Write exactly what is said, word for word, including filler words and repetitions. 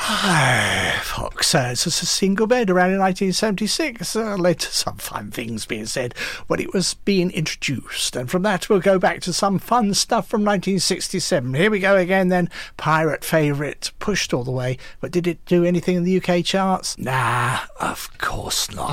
Fox, uh, it's just a single bed around in nineteen seventy-six, uh, led to some fun things being said when it was being introduced. And from that, we'll go back to some fun stuff from nineteen sixty-seven. Here we go again then. Pirate favourite, Pushed All the Way. But did it do anything in the U K charts? Nah, of course not.